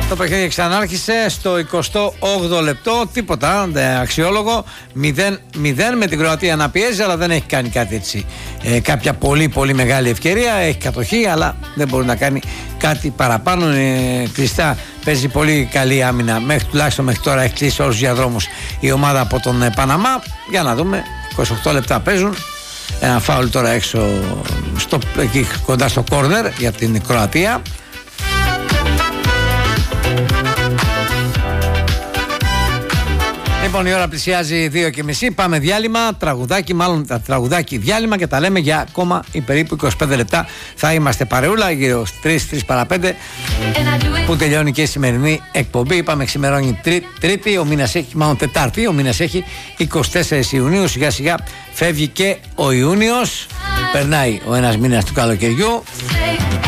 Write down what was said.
Το παιχνίδι ξανάρχισε στο 28ο λεπτό. Τίποτα, αξιόλογο. 0-0 με την Κροατία να πιέζει, αλλά δεν έχει κάνει κάτι έτσι. Κάποια πολύ πολύ μεγάλη ευκαιρία. Έχει κατοχή, αλλά δεν μπορεί να κάνει κάτι παραπάνω. Κλειστά, παίζει πολύ καλή άμυνα. Τουλάχιστον μέχρι τώρα έχει κλείσει όλους τους διαδρόμους η ομάδα από τον Παναμά. Για να δούμε. 28 λεπτά παίζουν. Ένα φάουλ τώρα έξω εκεί κοντά στο κόρνερ για την Κροατία. Λοιπόν, η ώρα πλησιάζει 2:30. Πάμε διάλειμμα, τραγουδάκι διάλειμμα και τα λέμε για ακόμα περίπου 25 λεπτά. Θα είμαστε παρεούλα γύρω 3 παρα 5 που τελειώνει και η σημερινή εκπομπή. Είπαμε ξημερώνει Τρίτη, ο μήνας έχει, μάλλον Τετάρτη, ο μήνας έχει 24 Ιουνίου. Σιγά σιγά φεύγει και ο Ιούνιος. Περνάει ο ένας μήνας του καλοκαιριού.